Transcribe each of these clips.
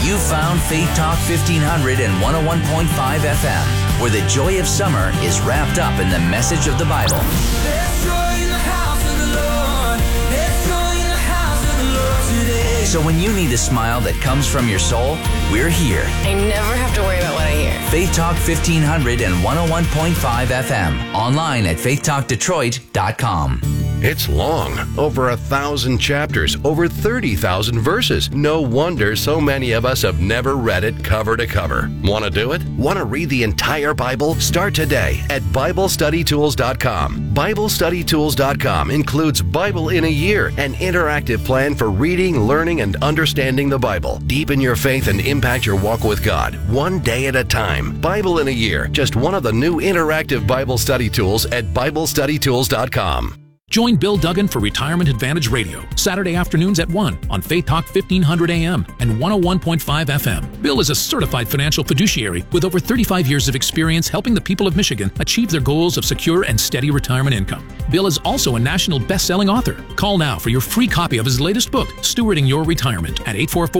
You found Faith Talk 1500 and 101.5 FM, where the joy of summer is wrapped up in the message of the Bible. There's joy in the house of the Lord. There's joy in the house of the Lord today. So when you need a smile that comes from your soul, we're here. I never have to worry about what I hear. Faith Talk 1500 and 101.5 FM. Online at faithtalkdetroit.com. It's long, over 1,000 chapters, over 30,000 verses. No wonder so many of us have never read it cover to cover. Want to do it? Want to read the entire Bible? Start today at BibleStudyTools.com. BibleStudyTools.com includes Bible in a Year, an interactive plan for reading, learning, and understanding the Bible. Deepen your faith and impact your walk with God, one day at a time. Bible in a Year, just one of the new interactive Bible study tools at BibleStudyTools.com. Join Bill Duggan for Retirement Advantage Radio, Saturday afternoons at 1 on Faith Talk 1500 AM and 101.5 FM. Bill is a certified financial fiduciary with over 35 years of experience helping the people of Michigan achieve their goals of secure and steady retirement income. Bill is also a national best-selling author. Call now for your free copy of his latest book, Stewarding Your Retirement, at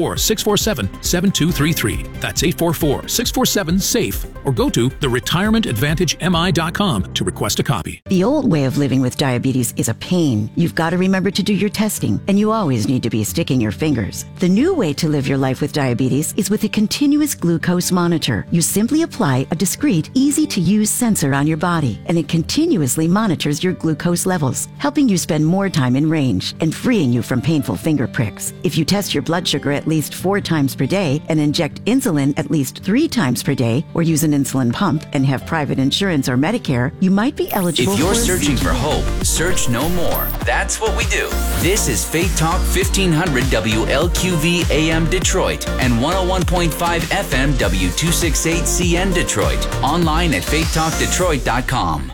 844-647-7233. That's 844-647-SAFE, or go to theretirementadvantagemi.com to request a copy. The old way of living with diabetes is a pain. You've got to remember to do your testing, and you always need to be sticking your fingers. The new way to live your life with diabetes is with a continuous glucose monitor. You simply apply a discreet, easy-to-use sensor on your body, and it continuously monitors your glucose levels, helping you spend more time in range and freeing you from painful finger pricks. If you test your blood sugar at least 4 times per day and inject insulin at least 3 times per day, or use an insulin pump and have private insurance or Medicare, you might be eligible If you're for searching for hope, search no more. That's what we do. This is Faith Talk 1500 WLQV AM Detroit and 101.5 FM W268CN Detroit. Online at faithtalkdetroit.com.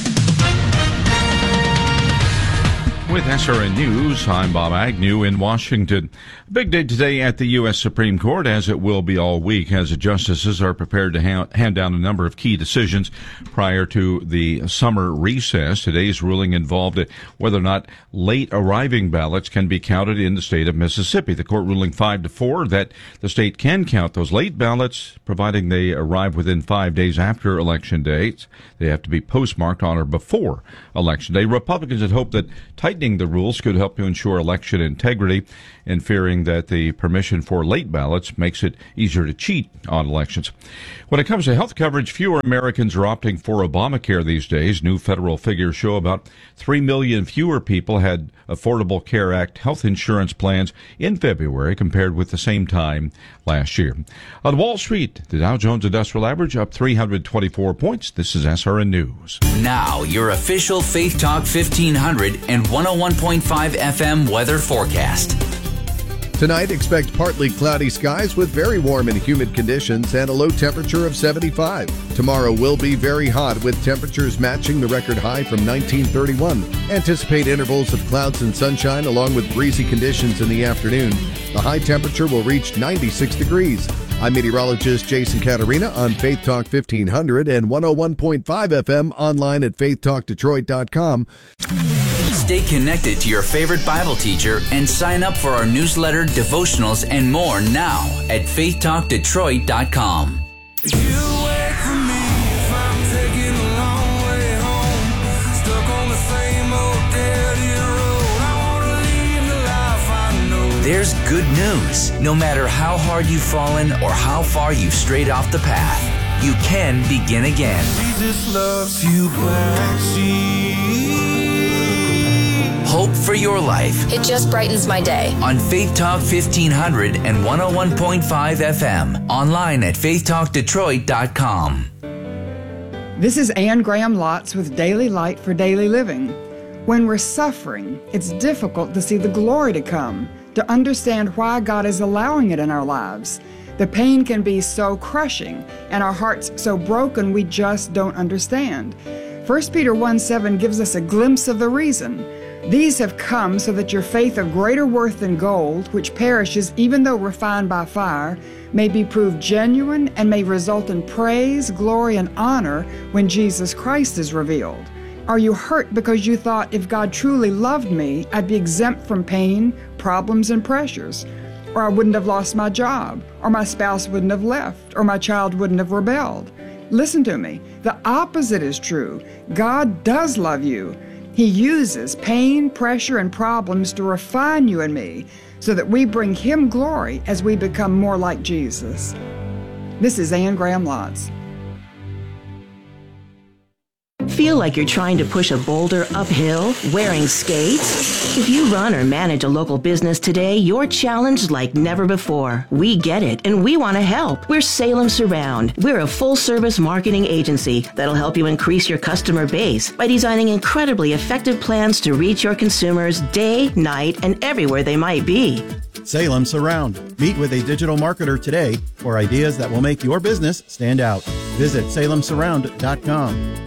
With SRN News, I'm Bob Agnew in Washington. A big day today at the U.S. Supreme Court, as it will be all week, as the justices are prepared to hand down a number of key decisions prior to the summer recess. Today's ruling involved whether or not late arriving ballots can be counted in the state of Mississippi. The court ruling 5-4 that the state can count those late ballots, providing they arrive within 5 days after election dates. They have to be postmarked on or before election day. Republicans had hoped that tightening the rules could help to ensure election integrity, and fearing that the permission for late ballots makes it easier to cheat on elections. When it comes to health coverage, fewer Americans are opting for Obamacare these days. New federal figures show about 3 million fewer people had Affordable Care Act health insurance plans in February compared with the same time last year. On Wall Street, the Dow Jones Industrial Average up 324 points. This is SRN News. Now, your official Faith Talk 1500 and 101.5 FM weather forecast. Tonight, expect partly cloudy skies with very warm and humid conditions and a low temperature of 75. Tomorrow will be very hot with temperatures matching the record high from 1931. Anticipate intervals of clouds and sunshine along with breezy conditions in the afternoon. The high temperature will reach 96 degrees. I'm meteorologist Jason Caterina on Faith Talk 1500 and 101.5 FM online at faithtalkdetroit.com. Stay connected to your favorite Bible teacher and sign up for our newsletter, devotionals, and more now at faithtalkdetroit.com. You wait for me if I'm taking a long way home, stuck on the same old dead-end road. I want to leave the life I know. There's good news. No matter how hard you've fallen or how far you've strayed off the path, you can begin again. Jesus loves you backseat. Hope for your life. It just brightens my day. On Faith Talk 1500 and 101.5 FM. Online at faithtalkdetroit.com. This is Anne Graham Lotz with Daily Light for Daily Living. When we're suffering, it's difficult to see the glory to come, to understand why God is allowing it in our lives. The pain can be so crushing, and our hearts so broken we just don't understand. 1 Peter 1:7 gives us a glimpse of the reason. These have come so that your faith of greater worth than gold, which perishes even though refined by fire, may be proved genuine and may result in praise, glory, and honor when Jesus Christ is revealed. Are you hurt because you thought if God truly loved me, I'd be exempt from pain, problems, and pressures? or I wouldn't have lost my job, or my spouse wouldn't have left, or my child wouldn't have rebelled. Listen to me. The opposite is true. God does love you. He uses pain, pressure, and problems to refine you and me so that we bring Him glory as we become more like Jesus. This is Ann Graham Lotz. Feel like you're trying to push a boulder uphill wearing skates? If you run or manage a local business today, you're challenged like never before. We get it, and we want to help. We're Salem Surround. We're a full-service marketing agency that'll help you increase your customer base by designing incredibly effective plans to reach your consumers day, night, and everywhere they might be. Salem Surround. Meet with a digital marketer today for ideas that will make your business stand out. Visit salemsurround.com.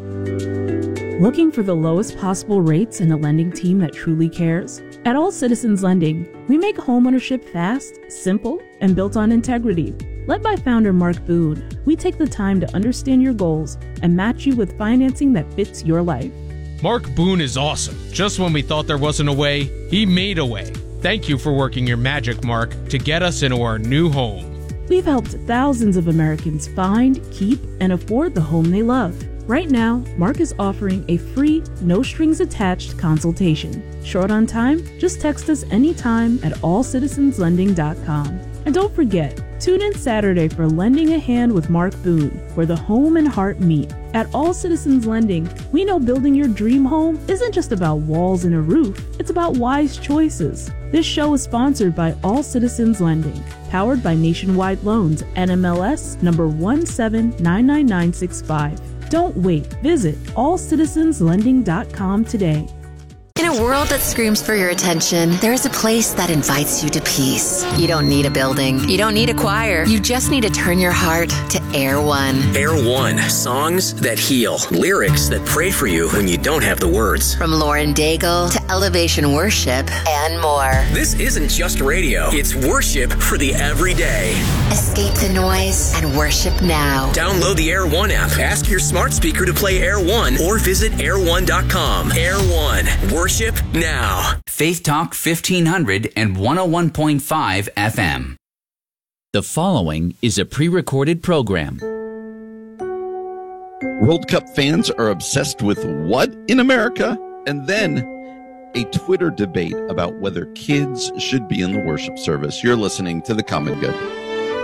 Looking for the lowest possible rates and a lending team that truly cares? At All Citizens Lending, we make homeownership fast, simple, and built on integrity. Led by founder Mark Boone, we take the time to understand your goals and match you with financing that fits your life. Mark Boone is awesome. Just when we thought there wasn't a way, he made a way. Thank you for working your magic, Mark, to get us into our new home. We've helped thousands of Americans find, keep, and afford the home they love. Right now, Mark is offering a free, no-strings-attached consultation. Short on time? Just text us anytime at allcitizenslending.com. And don't forget, tune in Saturday for Lending a Hand with Mark Boone, where the home and heart meet. At All Citizens Lending, we know building your dream home isn't just about walls and a roof, it's about wise choices. This show is sponsored by All Citizens Lending, powered by Nationwide Loans, NMLS number 1799965. Don't wait. Visit allcitizenslending.com today. In a world that screams for your attention, there is a place that invites you to peace. You don't need a building. You don't need a choir. You just need to turn your heart to Air One. Air One. Songs that heal. Lyrics that pray for you when you don't have the words. From Lauren Daigle to Elevation Worship and more. This isn't just radio. It's worship for the everyday. Escape the noise and worship now. Download the Air One app. Ask your smart speaker to play Air One or visit air1.com. Air One. Worship now. Faith Talk 1500 and 101.5 FM. The following is a pre-recorded program. World Cup fans are obsessed with what in America? And then a Twitter debate about whether kids should be in the worship service. You're listening to The Common Good.